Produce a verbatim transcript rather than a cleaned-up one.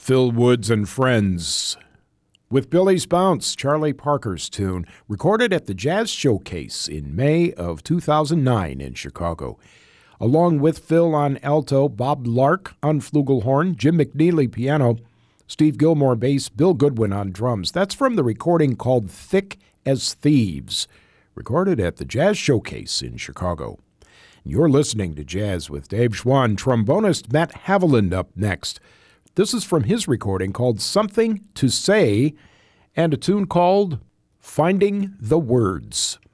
Phil Woods and Friends. With Billy's Bounce, Charlie Parker's tune, recorded at the Jazz Showcase in May of two thousand nine in Chicago. Along with Phil on alto, Bob Lark on flugelhorn, Jim McNeely piano, Steve Gilmore bass, Bill Goodwin on drums. That's from the recording called Thick as Thieves, recorded at the Jazz Showcase in Chicago. You're listening to Jazz with Dave Schwann. Trombonist Matt Haviland up next. This is from his recording called Something to Say, and a tune called Finding the Words.